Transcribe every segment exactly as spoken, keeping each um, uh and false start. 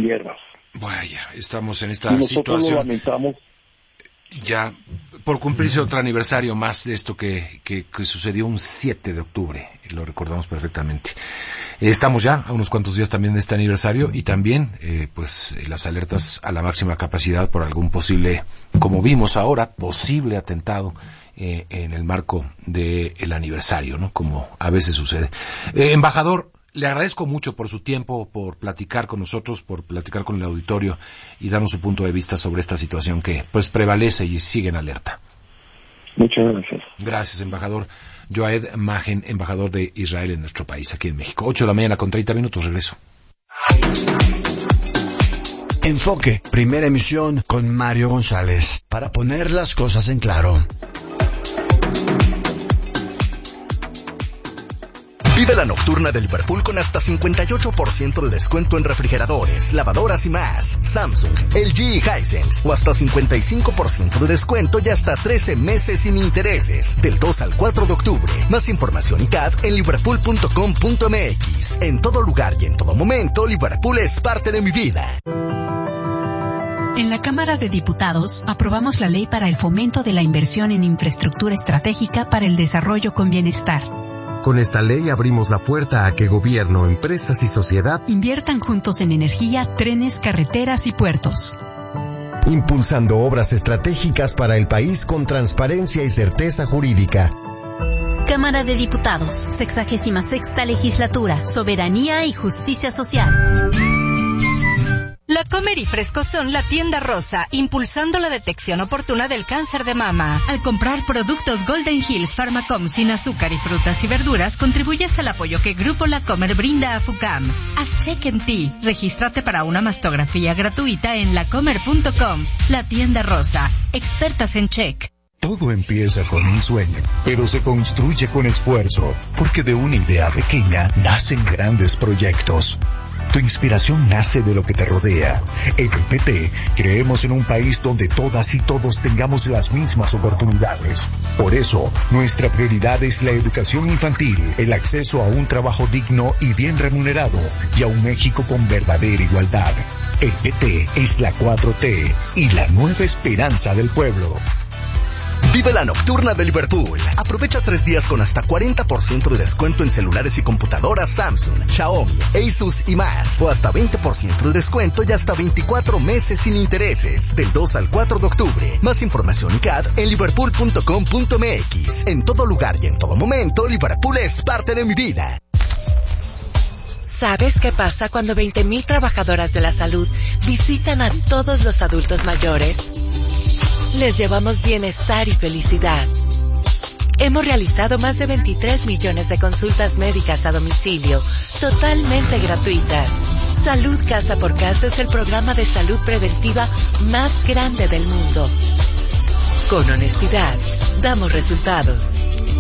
hierbas. Vaya, estamos en esta y nosotros situación. Lo lamentamos. Ya por cumplirse otro aniversario más de esto que, que, que sucedió un siete de octubre, y lo recordamos perfectamente. Estamos ya a unos cuantos días también de este aniversario y también eh, pues las alertas a la máxima capacidad por algún posible, como vimos ahora, posible atentado eh, en el marco del aniversario, ¿no? Como a veces sucede. Eh, embajador, le agradezco mucho por su tiempo, por platicar con nosotros, por platicar con el auditorio y darnos su punto de vista sobre esta situación que pues prevalece y sigue en alerta. Muchas gracias. Gracias, embajador Yoaed Magen, embajador de Israel en nuestro país, aquí en México. ocho de la mañana con treinta minutos, regreso. Enfoque, primera emisión con Mario González, para poner las cosas en claro. Vive la nocturna de Liverpool con hasta cincuenta y ocho por ciento de descuento en refrigeradores, lavadoras y más. Samsung, L G y Hisense. O hasta cincuenta y cinco por ciento de descuento y hasta trece meses sin intereses. Del dos al cuatro de octubre. Más información y C A D en liverpool punto com punto m x. En todo lugar y en todo momento, Liverpool es parte de mi vida. En la Cámara de Diputados aprobamos la ley para el fomento de la inversión en infraestructura estratégica para el desarrollo con bienestar. Con esta ley abrimos la puerta a que gobierno, empresas y sociedad inviertan juntos en energía, trenes, carreteras y puertos. Impulsando obras estratégicas para el país con transparencia y certeza jurídica. Cámara de Diputados, sexagésima sexta legislatura, soberanía y justicia social. La Comer y Fresco son la tienda rosa, impulsando la detección oportuna del cáncer de mama. Al comprar productos Golden Hills Pharmacom sin azúcar y frutas y verduras, contribuyes al apoyo que Grupo La Comer brinda a FUCAM. Haz check en ti. Regístrate para una mastografía gratuita en lacomer punto com. La tienda rosa, expertas en check. Todo empieza con un sueño, pero se construye con esfuerzo, porque de una idea pequeña nacen grandes proyectos. Tu inspiración nace de lo que te rodea. En el P T creemos en un país donde todas y todos tengamos las mismas oportunidades. Por eso, nuestra prioridad es la educación infantil, el acceso a un trabajo digno y bien remunerado, y a un México con verdadera igualdad. El P T es la cuatro T y la nueva esperanza del pueblo. Vive la nocturna de Liverpool. Aprovecha tres días con hasta cuarenta por ciento de descuento en celulares y computadoras Samsung, Xiaomi, Asus y más. O hasta veinte por ciento de descuento y hasta veinticuatro meses sin intereses. Del dos al cuatro de octubre. Más información y C A D en liverpool punto com punto m x. En todo lugar y en todo momento, Liverpool es parte de mi vida. ¿Sabes qué pasa cuando veinte mil trabajadoras de la salud visitan a todos los adultos mayores? Les llevamos bienestar y felicidad. Hemos realizado más de veintitrés millones de consultas médicas a domicilio, totalmente gratuitas. Salud Casa por Casa es el programa de salud preventiva más grande del mundo. Con honestidad, damos resultados.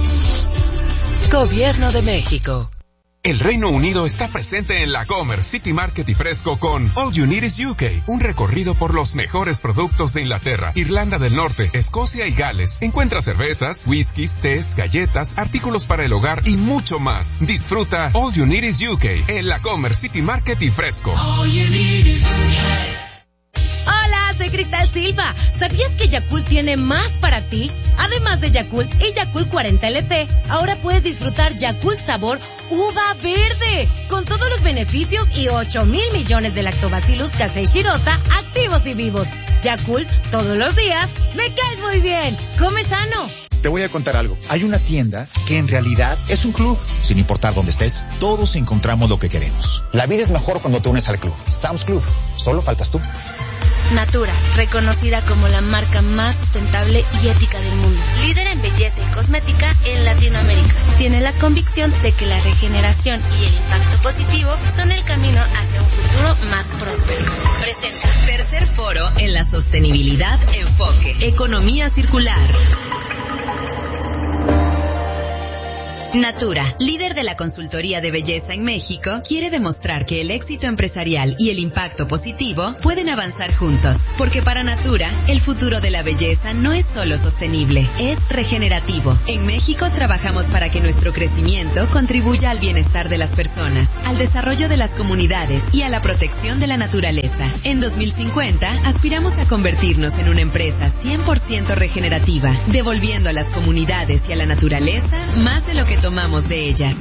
Gobierno de México. El Reino Unido está presente en la Comer, City Market y Fresco con All You Need is U K, un recorrido por los mejores productos de Inglaterra, Irlanda del Norte, Escocia y Gales. Encuentra cervezas, whiskies, tés, galletas, artículos para el hogar y mucho más. Disfruta All You Need is U K en la Comer, City Market y Fresco. All you need is U K. Hola, soy Cristal Silva. ¿Sabías que Yakult tiene más para ti? Además de Yakult y Yakult cuarenta L T, ahora puedes disfrutar Yakult sabor uva verde, con todos los beneficios y ocho mil millones de lactobacillus casei shirota activos y vivos. Yakult, todos los días, me caes muy bien. Come sano. Te voy a contar algo. Hay una tienda que en realidad es un club. Sin importar dónde estés, todos encontramos lo que queremos. La vida es mejor cuando te unes al club. Sam's Club. Solo faltas tú. Natura, reconocida como la marca más sustentable y ética del mundo. Líder en belleza y cosmética en Latinoamérica. Tiene la convicción de que la regeneración y el impacto positivo son el camino hacia un futuro más próspero. Presenta Tercer Foro en la Sostenibilidad Enfoque. Economía Circular. Natura, líder de la consultoría de belleza en México, quiere demostrar que el éxito empresarial y el impacto positivo pueden avanzar juntos. Porque para Natura, el futuro de la belleza no es solo sostenible, es regenerativo. En México trabajamos para que nuestro crecimiento contribuya al bienestar de las personas, al desarrollo de las comunidades y a la protección de la naturaleza. En dos mil cincuenta, aspiramos a convertirnos en una empresa cien por ciento regenerativa, devolviendo a las comunidades y a la naturaleza más de lo que tomamos de ellas.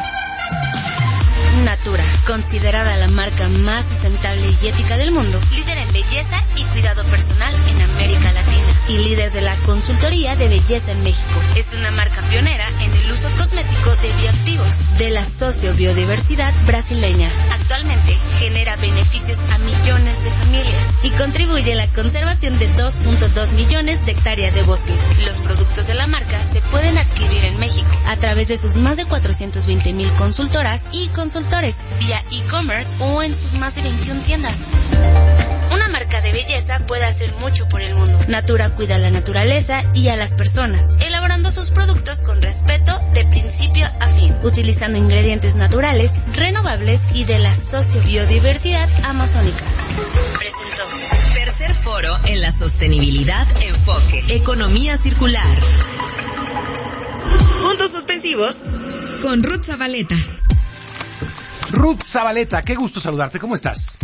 Natura, considerada la marca más sustentable y ética del mundo, líder en belleza y cuidado personal en América Latina y líder de la consultoría de belleza en México. Es una marca pionera en el uso cosmético de bioactivos de la sociobiodiversidad brasileña. Actualmente genera beneficios a millones de familias y contribuye a la conservación de dos punto dos millones de hectáreas de bosques. Los productos de la marca se pueden adquirir en México a través de sus más de cuatrocientas veinte mil consultoras y consultores vía e-commerce o en sus más de veintiuna tiendas. Una marca de belleza puede hacer mucho por el mundo. Natura cuida a la naturaleza y a las personas, elaborando sus productos con respeto de principio a fin, utilizando ingredientes naturales, renovables y de la sociobiodiversidad amazónica. Presentó Tercer Foro en la Sostenibilidad Enfoque, Economía Circular. Puntos suspensivos con Ruth Zabaleta. Ruth Zabaleta, qué gusto saludarte, ¿cómo estás?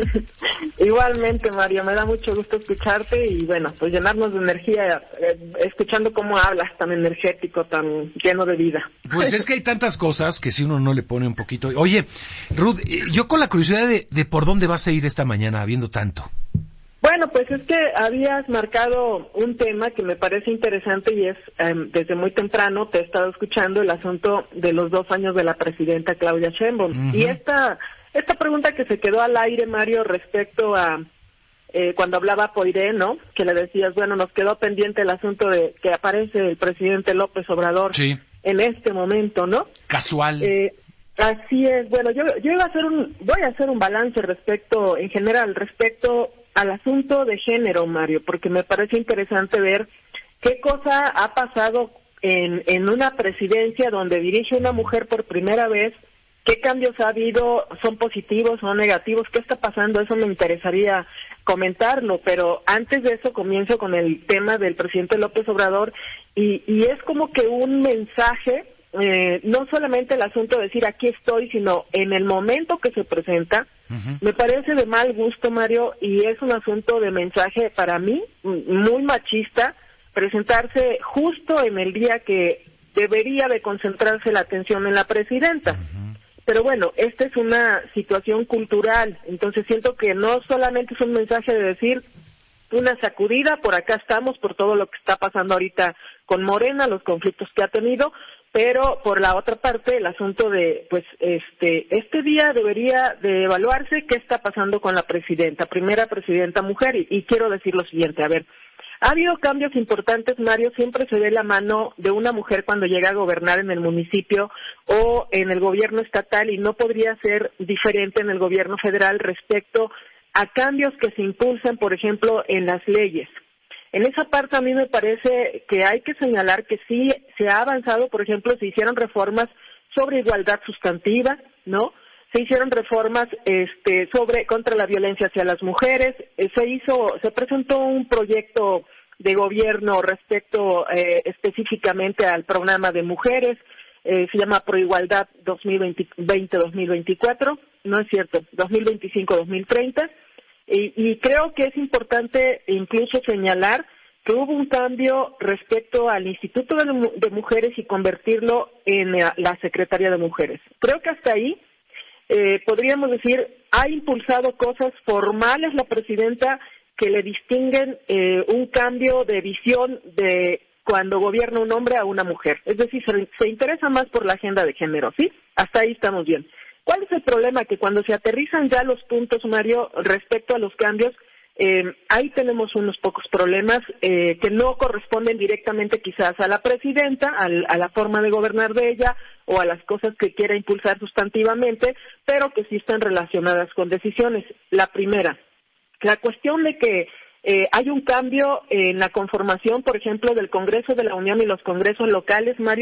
Igualmente, Mario, me da mucho gusto escucharte y bueno, pues llenarnos de energía, eh, escuchando cómo hablas tan energético, tan lleno de vida. Pues es que hay tantas cosas que si uno no le pone un poquito... Oye, Ruth, yo con la curiosidad de, de por dónde vas a ir esta mañana habiendo tanto. Bueno, pues es que habías marcado un tema que me parece interesante y es, eh, desde muy temprano te he estado escuchando el asunto de los dos años de la presidenta Claudia Sheinbaum. Uh-huh. Y esta esta pregunta que se quedó al aire, Mario, respecto a eh, cuando hablaba Poiré, ¿no? Que le decías, bueno, nos quedó pendiente el asunto de que aparece el presidente López Obrador sí. en este momento, ¿no? Casual. Eh, así es. Bueno, yo yo iba a hacer un voy a hacer un balance respecto, en general, respecto al asunto de género, Mario, porque me parece interesante ver qué cosa ha pasado en, en una presidencia donde dirige una mujer por primera vez, qué cambios ha habido, son positivos, son negativos, qué está pasando, eso me interesaría comentarlo, pero antes de eso comienzo con el tema del presidente López Obrador y, y es como que un mensaje, eh, no solamente el asunto de decir aquí estoy, sino en el momento que se presenta. Uh-huh. Me parece de mal gusto, Mario, y es un asunto de mensaje para mí muy machista, presentarse justo en el día que debería de concentrarse la atención en la presidenta. Uh-huh. Pero bueno, esta es una situación cultural, entonces siento que no solamente es un mensaje de decir una sacudida, por acá estamos, por todo lo que está pasando ahorita con Morena, los conflictos que ha tenido, pero por la otra parte el asunto de, pues, este este día debería de evaluarse qué está pasando con la presidenta, primera presidenta mujer, y, y quiero decir lo siguiente, a ver, ha habido cambios importantes, Mario, siempre se ve la mano de una mujer cuando llega a gobernar en el municipio o en el gobierno estatal, y no podría ser diferente en el gobierno federal respecto a cambios que se impulsan, por ejemplo, en las leyes. En esa parte a mí me parece que hay que señalar que sí se ha avanzado, por ejemplo, se hicieron reformas sobre igualdad sustantiva, ¿no? Se hicieron reformas este, sobre contra la violencia hacia las mujeres, eh, se hizo, se presentó un proyecto de gobierno respecto eh, específicamente al programa de mujeres, eh, se llama Proigualdad dos mil veinte a dos mil veinticuatro, no es cierto, dos mil veinticinco a dos mil treinta. Y, y creo que es importante incluso señalar que hubo un cambio respecto al Instituto de, de Mujeres y convertirlo en la, la Secretaría de Mujeres. Creo que hasta ahí eh, podríamos decir, ha impulsado cosas formales la presidenta que le distinguen eh, un cambio de visión de cuando gobierna un hombre a una mujer. Es decir, se, se interesa más por la agenda de género, ¿sí? Hasta ahí estamos bien. ¿Cuál es el problema? Que cuando se aterrizan ya los puntos, Mario, respecto a los cambios, eh, ahí tenemos unos pocos problemas eh, que no corresponden directamente quizás a la presidenta, al, a la forma de gobernar de ella o a las cosas que quiera impulsar sustantivamente, pero que sí están relacionadas con decisiones. La primera, la cuestión de que eh, hay un cambio en la conformación, por ejemplo, del Congreso de la Unión y los congresos locales, Mario.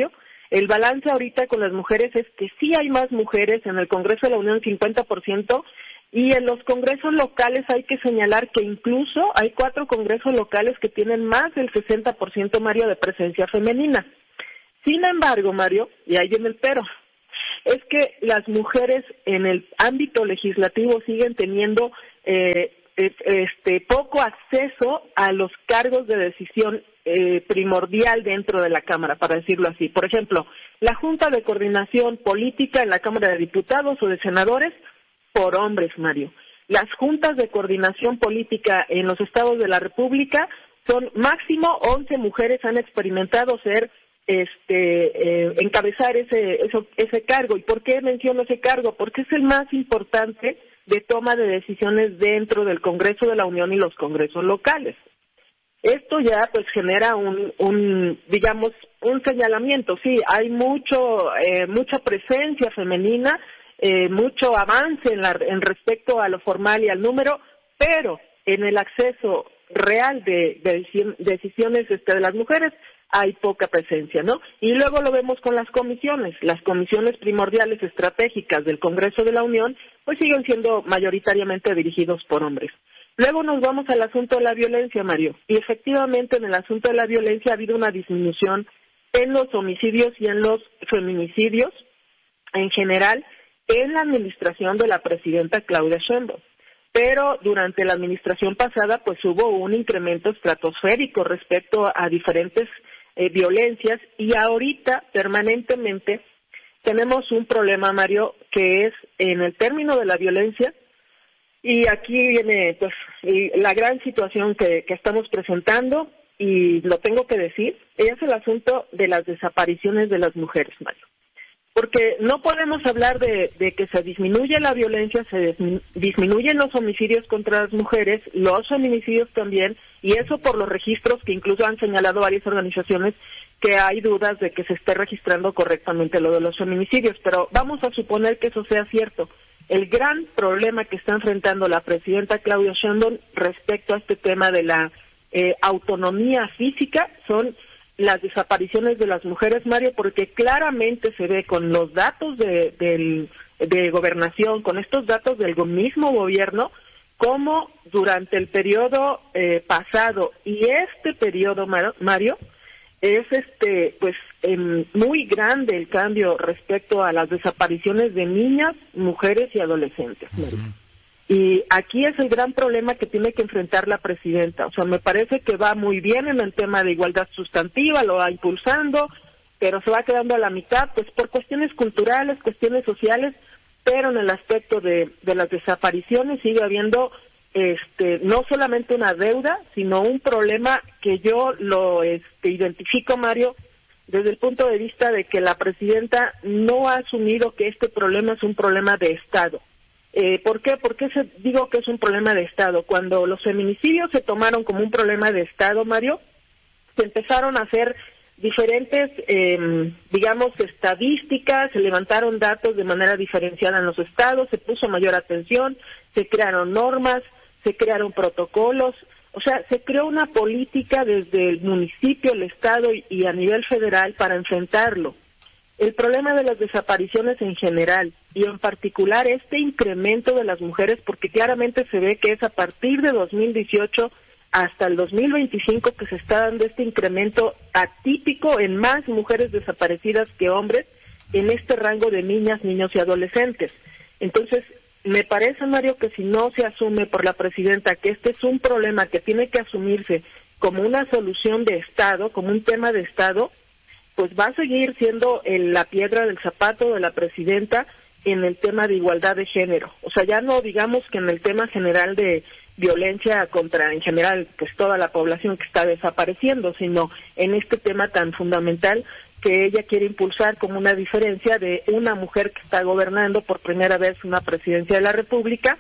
El balance ahorita con las mujeres es que sí hay más mujeres en el Congreso de la Unión, cincuenta por ciento, y en los congresos locales hay que señalar que incluso hay cuatro congresos locales que tienen más del sesenta por ciento, Mario, de presencia femenina. Sin embargo, Mario, y ahí viene el pero, es que las mujeres en el ámbito legislativo siguen teniendo eh, este poco acceso a los cargos de decisión eh, primordial dentro de la Cámara, para decirlo así. Por ejemplo, la Junta de Coordinación Política en la Cámara de Diputados o de Senadores, por hombres, Mario. Las juntas de coordinación política en los estados de la República son máximo once mujeres han experimentado ser este eh, encabezar ese eso, ese cargo. ¿Y por qué menciono ese cargo? Porque es el más importante de toma de decisiones dentro del Congreso de la Unión y los congresos locales. Esto ya pues genera un, un digamos, un señalamiento. Sí, hay mucho eh, mucha presencia femenina, eh, mucho avance en, la, en respecto a lo formal y al número, pero en el acceso real de, de decisiones este, de las mujeres hay poca presencia, ¿no? Y luego lo vemos con las comisiones. Las comisiones primordiales estratégicas del Congreso de la Unión pues siguen siendo mayoritariamente dirigidos por hombres. Luego nos vamos al asunto de la violencia, Mario. Y efectivamente en el asunto de la violencia ha habido una disminución en los homicidios y en los feminicidios en general en la administración de la presidenta Claudia Sheinbaum. Pero durante la administración pasada pues hubo un incremento estratosférico respecto a diferentes eh, violencias y ahorita permanentemente tenemos un problema, Mario, que es en el término de la violencia. Y aquí viene pues la gran situación que, que estamos presentando, y lo tengo que decir, es el asunto de las desapariciones de las mujeres, Mario. Porque no podemos hablar de, de que se disminuye la violencia, se dismin- disminuyen los homicidios contra las mujeres, los feminicidios también, y eso por los registros que incluso han señalado varias organizaciones que hay dudas de que se esté registrando correctamente lo de los feminicidios. Pero vamos a suponer que eso sea cierto. El gran problema que está enfrentando la presidenta Claudia Sheinbaum respecto a este tema de la eh, autonomía física son las desapariciones de las mujeres, Mario, porque claramente se ve con los datos de, de, de gobernación, con estos datos del mismo gobierno, cómo durante el periodo eh, pasado y este periodo, Mario, es este pues eh, muy grande el cambio respecto a las desapariciones de niñas, mujeres y adolescentes, Mario. Uh-huh. Y aquí es el gran problema que tiene que enfrentar la presidenta. O sea, me parece que va muy bien en el tema de igualdad sustantiva, lo va impulsando, pero se va quedando a la mitad, pues por cuestiones culturales, cuestiones sociales, pero en el aspecto de, de las desapariciones sigue habiendo este no solamente una deuda, sino un problema que yo lo este, identifico, Mario, desde el punto de vista de que la presidenta no ha asumido que este problema es un problema de Estado. Eh, ¿Por qué? ¿Por qué se, digo que es un problema de Estado? Cuando los feminicidios se tomaron como un problema de Estado, Mario, se empezaron a hacer diferentes, eh, digamos, estadísticas, se levantaron datos de manera diferenciada en los estados, se puso mayor atención, se crearon normas, se crearon protocolos, o sea, se creó una política desde el municipio, el estado y, y a nivel federal para enfrentarlo. El problema de las desapariciones en general y en particular este incremento de las mujeres, porque claramente se ve que es a partir de dos mil dieciocho hasta el dos mil veinticinco que se está dando este incremento atípico en más mujeres desaparecidas que hombres en este rango de niñas, niños y adolescentes. Entonces, me parece, Mario, que si no se asume por la presidenta que este es un problema que tiene que asumirse como una solución de Estado, como un tema de Estado, pues va a seguir siendo el, la piedra del zapato de la presidenta en el tema de igualdad de género. O sea, ya no digamos que en el tema general de violencia contra, en general, pues toda la población que está desapareciendo, sino en este tema tan fundamental que ella quiere impulsar como una diferencia de una mujer que está gobernando por primera vez una presidencia de la República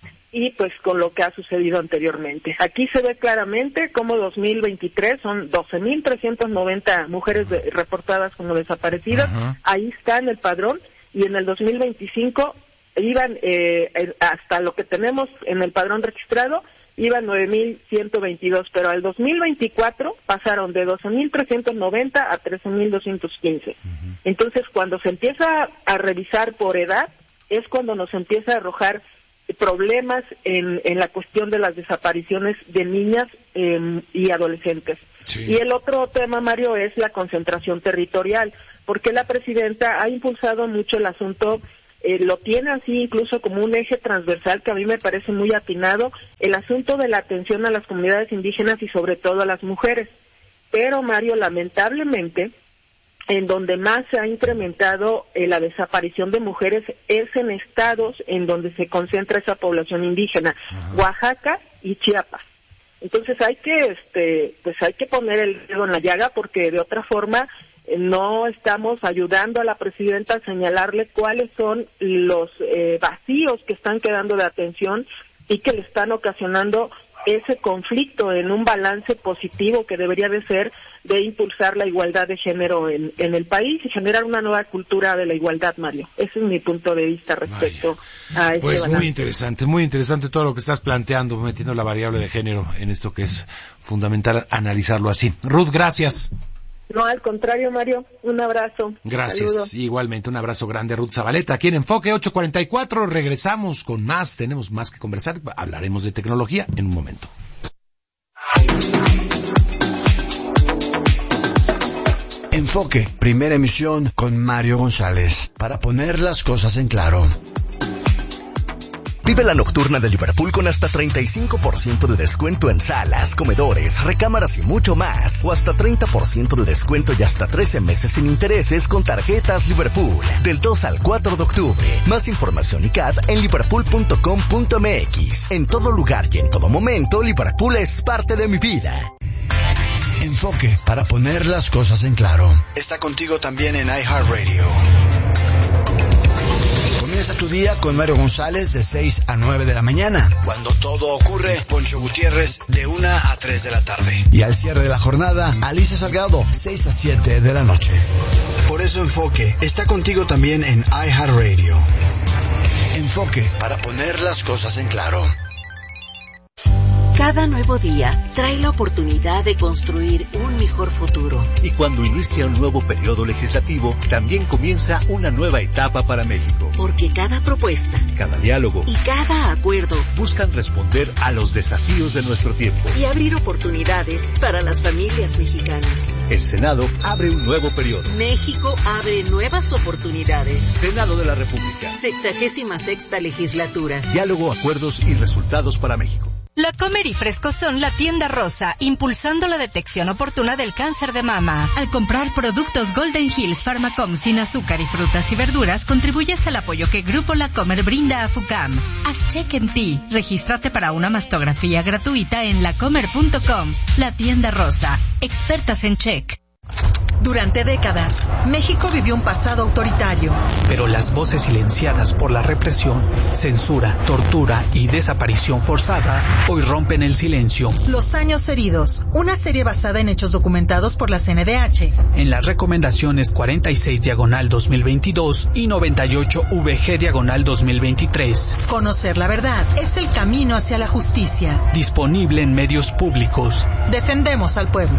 y pues con lo que ha sucedido anteriormente. Aquí se ve claramente cómo dos mil veintitrés son doce mil trescientas noventa mujeres de, reportadas como desaparecidas, uh-huh. Ahí está en el padrón, y en el dos mil veinticinco iban eh, hasta lo que tenemos en el padrón registrado, iban nueve mil ciento veintidós, pero al dos mil veinticuatro pasaron de doce mil trescientos noventa a trece mil doscientos quince. Uh-huh. Entonces, cuando se empieza a revisar por edad, es cuando nos empieza a arrojar problemas en, en la cuestión de las desapariciones de niñas eh, y adolescentes. Sí. Y el otro tema, Mario, es la concentración territorial, porque la presidenta ha impulsado mucho el asunto, eh, lo tiene así incluso como un eje transversal que a mí me parece muy atinado, el asunto de la atención a las comunidades indígenas y sobre todo a las mujeres. Pero, Mario, lamentablemente, en donde más se ha incrementado eh, la desaparición de mujeres es en estados en donde se concentra esa población indígena, ajá, Oaxaca y Chiapas. Entonces hay que, este, pues hay que poner el dedo en la llaga, porque de otra forma eh, no estamos ayudando a la presidenta a señalarle cuáles son los eh, vacíos que están quedando de atención y que le están ocasionando ese conflicto en un balance positivo que debería de ser de impulsar la igualdad de género en, en el país y generar una nueva cultura de la igualdad, Mario. Ese es mi punto de vista respecto Vaya. a este Pues balance. Muy interesante, muy interesante todo lo que estás planteando, metiendo la variable de género en esto que es fundamental analizarlo así. Ruth, gracias. No, al contrario, Mario, un abrazo. Gracias. Saludos. Igualmente, un abrazo grande, Ruth Zabaleta. Aquí en Enfoque ocho cuarenta y cuatro, regresamos con más, tenemos más que conversar, hablaremos de tecnología en un momento. Enfoque, primera emisión con Mario González, para poner las cosas en claro. Vive la nocturna de Liverpool con hasta treinta y cinco por ciento de descuento en salas, comedores, recámaras y mucho más. O hasta treinta por ciento de descuento y hasta trece meses sin intereses con tarjetas Liverpool. Del dos al cuatro de octubre. Más información y C A D en liverpool punto com punto m x. En todo lugar y en todo momento, Liverpool es parte de mi vida. Enfoque, para poner las cosas en claro. Está contigo también en iHeartRadio. Comienza tu día con Mario González de seis a nueve de la mañana. Cuando todo ocurre, Poncho Gutiérrez de una a tres de la tarde. Y al cierre de la jornada, Alicia Salgado, seis a siete de la noche. Por eso Enfoque está contigo también en iHeartRadio. Enfoque, para poner las cosas en claro. Cada nuevo día trae la oportunidad de construir un mejor futuro. Y cuando inicia un nuevo periodo legislativo, también comienza una nueva etapa para México. Porque cada propuesta, cada diálogo y cada acuerdo buscan responder a los desafíos de nuestro tiempo y abrir oportunidades para las familias mexicanas. El Senado abre un nuevo periodo. México abre nuevas oportunidades. Senado de la República. Sexagésima sexta legislatura. Diálogo, acuerdos y resultados para México. La Comer y Fresco son la tienda rosa, impulsando la detección oportuna del cáncer de mama. Al comprar productos Golden Hills Pharmacom sin azúcar y frutas y verduras, contribuyes al apoyo que Grupo La Comer brinda a FUCAM. Haz check en ti. Regístrate para una mastografía gratuita en lacomer punto com. La tienda rosa. Expertas en check. Durante décadas, México vivió un pasado autoritario. Pero las voces silenciadas por la represión, censura, tortura y desaparición forzada hoy rompen el silencio. Los años heridos, una serie basada en hechos documentados por la C N D H. En las recomendaciones cuarenta y seis diagonal dos mil veintidós y noventa y ocho V G diagonal dos mil veintitrés. Conocer la verdad es el camino hacia la justicia. Disponible en medios públicos. Defendemos al pueblo.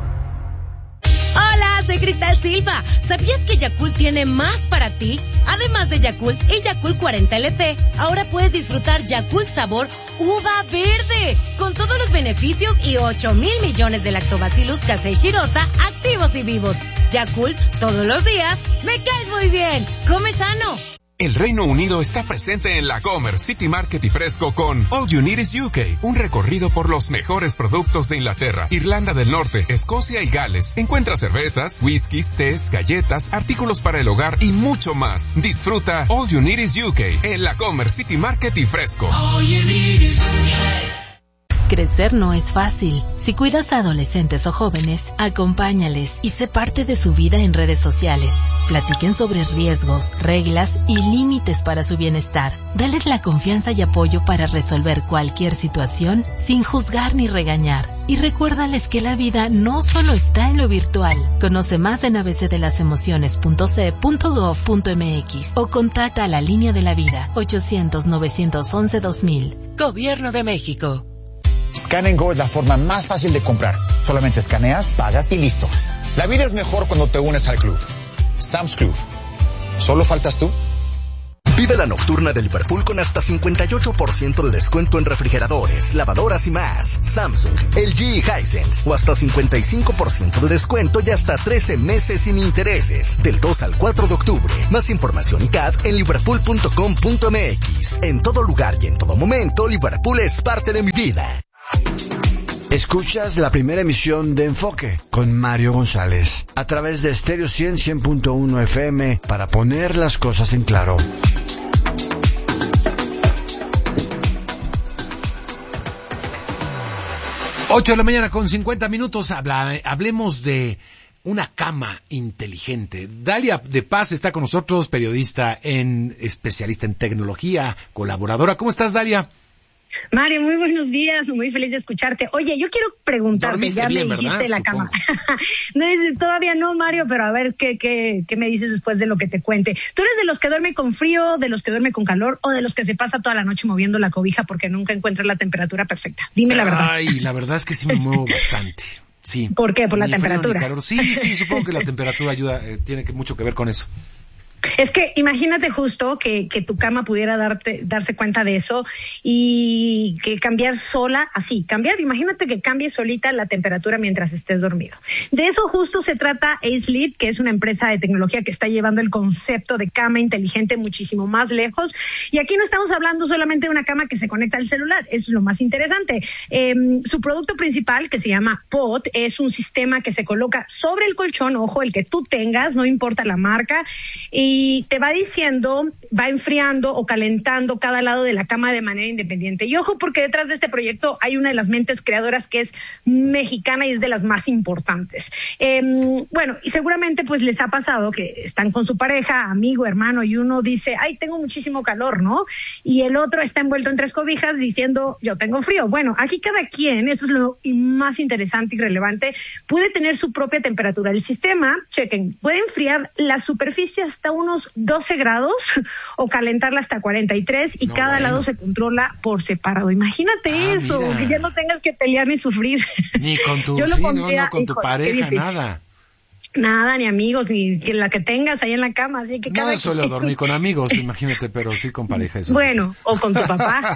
Hola, soy Cristal Silva. ¿Sabías que Yakult tiene más para ti? Además de Yakult y Yakult cuarenta L T, ahora puedes disfrutar Yakult sabor uva verde, con todos los beneficios y ocho mil millones de lactobacillus casei shirota activos y vivos. Yakult, todos los días, me caes muy bien. Come sano. El Reino Unido está presente en la Comer City Market y Fresco con All You Need Is U K, un recorrido por los mejores productos de Inglaterra, Irlanda del Norte, Escocia y Gales. Encuentra cervezas, whiskies, tés, galletas, artículos para el hogar y mucho más. Disfruta All You Need Is U K en la Comer City Market y Fresco. All you need is U K. Crecer no es fácil. Si cuidas a adolescentes o jóvenes, acompáñales y sé parte de su vida en redes sociales. Platiquen sobre riesgos, reglas y límites para su bienestar. Dales la confianza y apoyo para resolver cualquier situación sin juzgar ni regañar. Y recuérdales que la vida no solo está en lo virtual. Conoce más en a b c de las emociones punto c punto gov punto m x o contacta a la línea de la vida ochocientos, novecientos once, dos mil. Gobierno de México. Scan and Go es la forma más fácil de comprar. Solamente escaneas, pagas y listo. La vida es mejor cuando te unes al club. Sam's Club. ¿Solo faltas tú? Vive la nocturna de Liverpool con hasta cincuenta y ocho por ciento de descuento en refrigeradores, lavadoras y más. Samsung, L G y Hisense. O hasta cincuenta y cinco por ciento de descuento y hasta trece meses sin intereses. Del dos al cuatro de octubre. Más información y C A D en liverpool punto com punto m x. En todo lugar y en todo momento, Liverpool es parte de mi vida. Escuchas la primera emisión de Enfoque con Mario González a través de Stereo cien, cien punto uno F M para poner las cosas en claro. Ocho de la mañana con cincuenta minutos. Habla, hablemos de una cama inteligente. Dalia de Paz está con nosotros, periodista, en especialista en tecnología, colaboradora. ¿Cómo estás, Dalia? Mario, muy buenos días, muy feliz de escucharte. Oye, yo quiero preguntarte, Dormiste ya bien, me dijiste ¿verdad? la Supongo. cama. No, todavía no, Mario, pero a ver qué, qué, qué me dices después de lo que te cuente. ¿Tú eres de los que duerme con frío, de los que duerme con calor o de los que se pasa toda la noche moviendo la cobija porque nunca encuentras la temperatura perfecta? Dime la verdad. Ay, la verdad es que sí me muevo bastante. Sí. ¿Por qué? ¿Por la Ni frío, temperatura? ni calor. Sí, sí, supongo que la temperatura ayuda, eh, tiene que, mucho que ver con eso. Es que imagínate justo que, que tu cama pudiera darte, darse cuenta de eso y que cambiar sola, así, cambiar, imagínate que cambie solita la temperatura mientras estés dormido. De eso justo se trata A-Sleep, que es una empresa de tecnología que está llevando el concepto de cama inteligente muchísimo más lejos. Y aquí no estamos hablando solamente de una cama que se conecta al celular, eso es lo más interesante. Eh, su producto principal, que se llama Pod, es un sistema que se coloca sobre el colchón, ojo, el que tú tengas, no importa la marca, y y te va diciendo, va enfriando o calentando cada lado de la cama de manera independiente. Y ojo, porque detrás de este proyecto hay una de las mentes creadoras que es mexicana y es de las más importantes. Eh, bueno, y seguramente pues les ha pasado que están con su pareja, amigo, hermano, y uno dice, ay, tengo muchísimo calor, ¿no? Y el otro está envuelto en tres cobijas diciendo, yo tengo frío. Bueno, aquí cada quien, eso es lo más interesante y relevante, puede tener su propia temperatura. El sistema, chequen, puede enfriar la superficie hasta unos doce grados o calentarla hasta cuarenta y tres y no, cada bueno. lado se controla por separado. Imagínate ah, eso, mira. Que ya no tengas que pelear ni sufrir. Ni con tu, sí, no, no, con tu pareja, nada. Nada, ni amigos, ni la que tengas ahí en la cama, así que cada no suelo dormir con amigos, imagínate, pero sí con pareja. Eso bueno, sí. O con tu papá,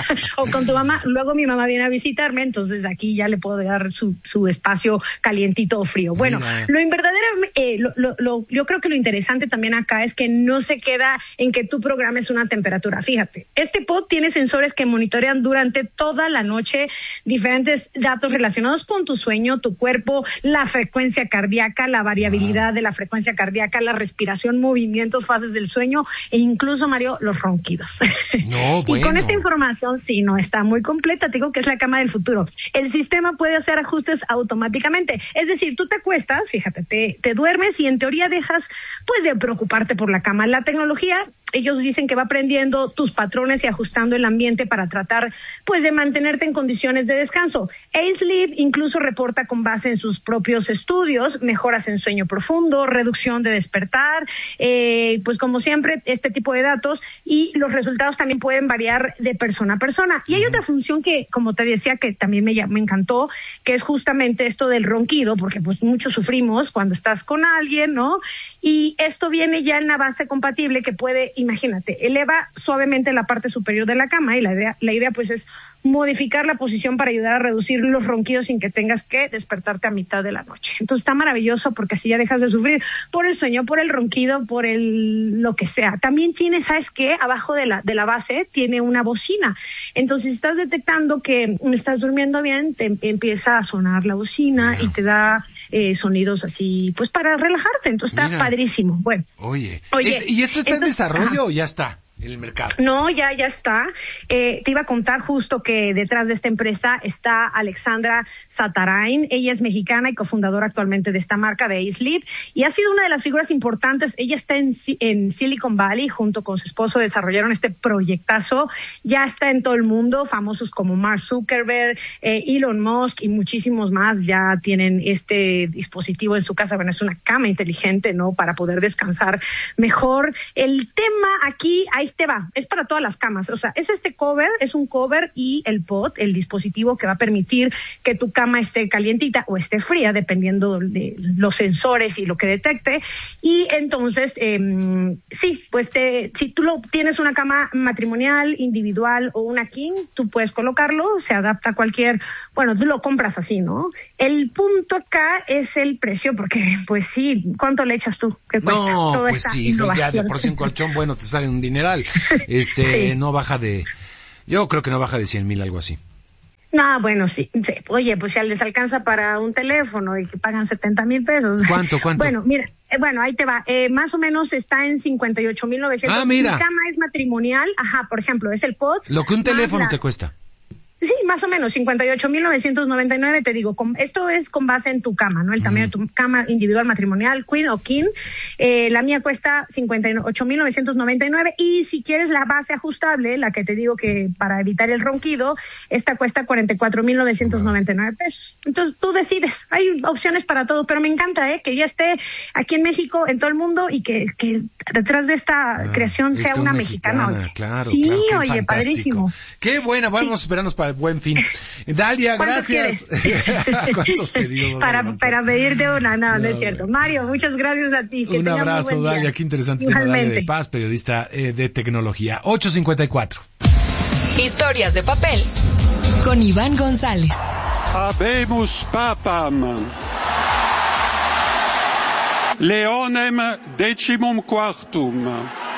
o con tu mamá. Luego mi mamá viene a visitarme, entonces aquí ya le puedo dar su, su espacio calientito o frío. Bueno, Mira. lo en verdadero, eh, lo, lo, lo, yo creo que lo interesante también acá es que no se queda en que tú programes una temperatura. Fíjate, este pod tiene sensores que monitorean durante toda la noche diferentes datos relacionados con tu sueño, tu cuerpo, la frecuencia cardíaca, la variabilidad de la frecuencia cardíaca, la respiración, movimientos, fases del sueño e incluso, Mario, los ronquidos. No, bueno. Y con esta información, sí, no está muy completa, te digo que es la cama del futuro. El sistema puede hacer ajustes automáticamente, es decir, tú te acuestas, fíjate, te, te duermes y en teoría dejas, pues, de preocuparte por la cama. La tecnología, ellos dicen que va aprendiendo tus patrones y ajustando el ambiente para tratar, pues, de mantenerte en condiciones de descanso. A-Sleep incluso reporta con base en sus propios estudios mejoras en sueño profundo, reducción de despertar, eh, pues como siempre, este tipo de datos, y los resultados también pueden variar de persona a persona. Y hay otra función que, como te decía, que también me, me encantó, que es justamente esto del ronquido, porque pues muchos sufrimos cuando estás con alguien, ¿no? Y esto viene ya en una base compatible que puede, imagínate, eleva suavemente la parte superior de la cama, y la idea, la idea pues es modificar la posición para ayudar a reducir los ronquidos sin que tengas que despertarte a mitad de la noche. Entonces está maravilloso porque así ya dejas de sufrir por el sueño, por el ronquido, por el lo que sea. También tiene, ¿sabes qué? Abajo de la de la base tiene una bocina. Entonces si estás detectando que estás durmiendo bien, te empieza a sonar la bocina Mira. y te da eh, sonidos así, pues para relajarte. Entonces está Mira. padrísimo. Bueno. Oye, Oye es, ¿y esto está entonces, en desarrollo ajá. o ya está en el mercado? No, ya, ya está. Eh, te iba a contar justo que detrás de esta empresa está Alexandra Satarain. Ella es mexicana y cofundadora actualmente de esta marca de A-Sleep y ha sido una de las figuras importantes. Ella está en, en Silicon Valley, junto con su esposo desarrollaron este proyectazo. Ya está en todo el mundo, famosos como Mark Zuckerberg, eh, Elon Musk y muchísimos más ya tienen este dispositivo en su casa. Bueno, es una cama inteligente, ¿no?, para poder descansar mejor. El tema aquí, ahí te va, es para todas las camas. O sea, es este cover, es un cover y el pod, el dispositivo que va a permitir que tu cama esté calientita o esté fría, dependiendo de los sensores y lo que detecte. Y entonces, eh, sí, pues te, si tú lo tienes una cama matrimonial, individual o una king, tú puedes colocarlo, se adapta a cualquier, bueno, tú lo compras así, ¿no? El punto acá es el precio, porque, pues sí, ¿cuánto le echas tú? ¿Qué cuesta? No, Toda pues esta sí, ya de por sí un colchón bueno te sale un dineral. Este, sí. No baja de, yo creo que no baja de cien mil, algo así. No, bueno, sí, sí. Oye, pues ya les alcanza para un teléfono y que pagan setenta mil pesos. ¿Cuánto, cuánto? Bueno, mira, eh, bueno, ahí te va. Eh, más o menos está en cincuenta y ocho mil novecientos. Ah, mira. Mi cama es matrimonial, ajá, por ejemplo, es el pod. Lo que un teléfono la... te cuesta. Sí, más o menos, cincuenta y ocho mil novecientos noventa y nueve, te digo, con, esto es con base en tu cama, ¿no? El tamaño mm. de tu cama individual, matrimonial, queen o king. Eh, la mía cuesta cincuenta y ocho mil novecientos noventa y nueve y si quieres la base ajustable, la que te digo que para evitar el ronquido, esta cuesta cuarenta y cuatro mil novecientos noventa y nueve pesos. Entonces tú decides, hay opciones para todo, pero me encanta, ¿eh? Que ya esté aquí en México, en todo el mundo y que, que detrás de esta ah, creación sea una mexicana. mexicana claro, sí, claro, oye, fantástico. Padrísimo. Qué buena, vamos sí. a esperarnos para el buen fin. Dalia, gracias. ¿Cuántos pedidos? Para, para pedirte una, no, no, no es cierto. Mario, muchas gracias a ti. Que un abrazo, Dalia, qué interesante tema, Dalia de Paz, periodista eh, de tecnología. ocho cincuenta y cuatro. Historias de papel con Iván González. Habemus papam. Leonem decimum quartum.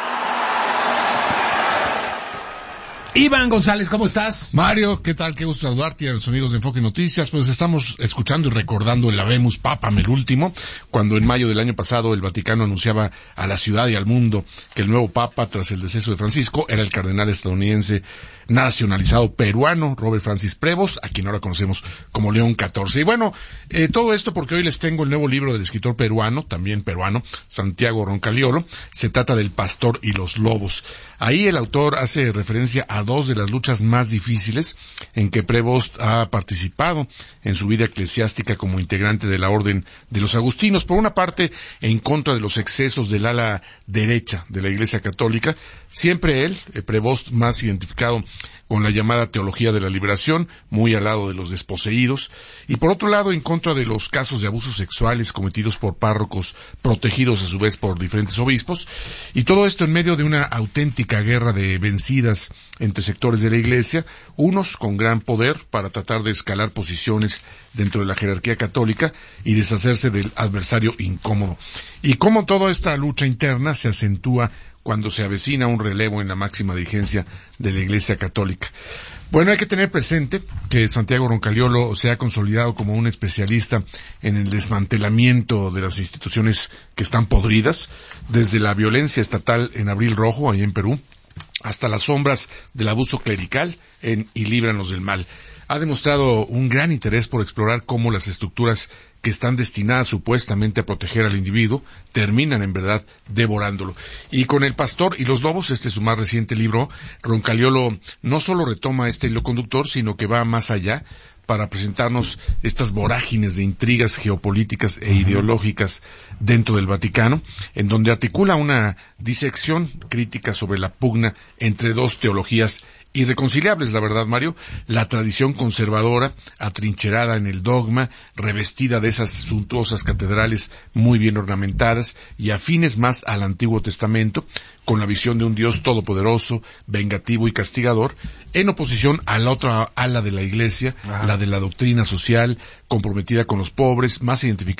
Iván González, ¿cómo estás? Mario, ¿qué tal? Qué gusto saludarte y a los amigos de Enfoque Noticias. Pues estamos escuchando y recordando el Habemus Papam, el último, cuando en mayo del año pasado el Vaticano anunciaba a la ciudad y al mundo que el nuevo Papa, tras el deceso de Francisco, era el cardenal estadounidense nacionalizado peruano, Robert Francis Prevost, a quien ahora conocemos como León catorce. Y bueno, eh, todo esto porque hoy les tengo el nuevo libro del escritor peruano, también peruano, Santiago Roncaliolo. Se trata del Pastor y los Lobos. Ahí el autor hace referencia a dos de las luchas más difíciles en que Prevost ha participado en su vida eclesiástica como integrante de la Orden de los Agustinos. Por una parte, en contra de los excesos del ala derecha de la Iglesia Católica, siempre él, eh, Prevost, más identificado con la llamada teología de la liberación, muy al lado de los desposeídos, y por otro lado en contra de los casos de abusos sexuales cometidos por párrocos protegidos a su vez por diferentes obispos, y todo esto en medio de una auténtica guerra de vencidas entre sectores de la Iglesia, unos con gran poder para tratar de escalar posiciones dentro de la jerarquía católica y deshacerse del adversario incómodo. Y cómo toda esta lucha interna se acentúa cuando se avecina un relevo en la máxima dirigencia de la Iglesia Católica. Bueno, hay que tener presente que Santiago Roncaliolo se ha consolidado como un especialista en el desmantelamiento de las instituciones que están podridas, desde la violencia estatal en Abril Rojo, ahí en Perú, hasta las sombras del abuso clerical en Y líbranos del mal. Ha demostrado un gran interés por explorar cómo las estructuras que están destinadas supuestamente a proteger al individuo terminan en verdad devorándolo. Y con El Pastor y los Lobos, este es su más reciente libro, Roncaliolo no solo retoma este hilo conductor, sino que va más allá para presentarnos estas vorágines de intrigas geopolíticas e ideológicas dentro del Vaticano, en donde articula una disección crítica sobre la pugna entre dos teologías irreconciliables, la verdad, Mario, la tradición conservadora, atrincherada en el dogma, revestida de esas suntuosas catedrales muy bien ornamentadas y afines más al Antiguo Testamento, con la visión de un Dios todopoderoso, vengativo y castigador, en oposición a la otra ala de la Iglesia, Ajá. la de la doctrina social, comprometida con los pobres, más identificada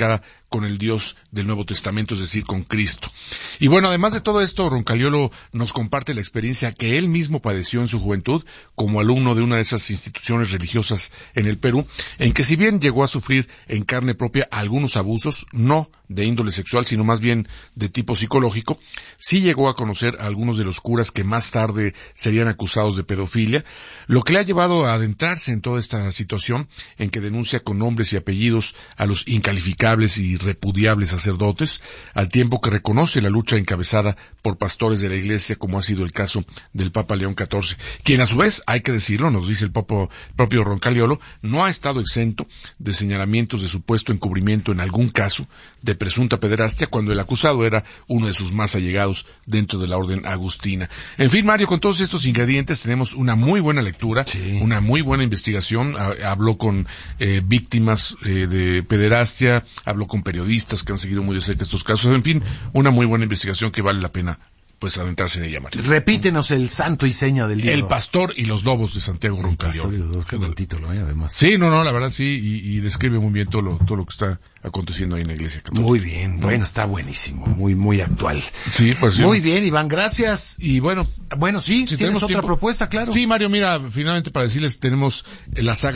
con el Dios del Nuevo Testamento, es decir, con Cristo. Y bueno, además de todo esto, Roncaliolo nos comparte la experiencia que él mismo padeció en su juventud como alumno de una de esas instituciones religiosas en el Perú, en que si bien llegó a sufrir en carne propia algunos abusos, no de índole sexual, sino más bien de tipo psicológico, sí llegó a conocer a algunos de los curas que más tarde serían acusados de pedofilia, lo que le ha llevado a adentrarse en toda esta situación en que denuncia con nombres y apellidos a los incalificables y repudiables sacerdotes, al tiempo que reconoce la lucha encabezada por pastores de la Iglesia, como ha sido el caso del Papa León catorce, quien a su vez, hay que decirlo, nos dice el propio, propio Roncaliolo, no ha estado exento de señalamientos de supuesto encubrimiento en algún caso de presunta pederastia, cuando el acusado era uno de sus más allegados dentro de la orden agustina. En fin, Mario, con todos estos ingredientes tenemos una muy buena lectura, sí. una muy buena investigación. Habló con eh, víctimas eh, de pederastia, habló con periodistas que han seguido muy de cerca estos casos. En fin, una muy buena investigación que vale la pena pues adentrarse en ella, Mario. Repítenos el santo y seña del libro. El pastor y los lobos de Santiago Roncaliolo. El pastor y los lobos, qué buen título, ¿eh? Además. Sí, no, no, la verdad sí, y, y describe muy bien todo lo, todo lo que está aconteciendo ahí en la Iglesia Católica. Muy bien, bueno, está buenísimo, muy, muy actual. Sí, pues sí. Muy bien, Iván, gracias. Y bueno, bueno, sí, si ¿tienes otra tiempo, propuesta, claro? Sí, Mario, mira, finalmente para decirles, tenemos la saga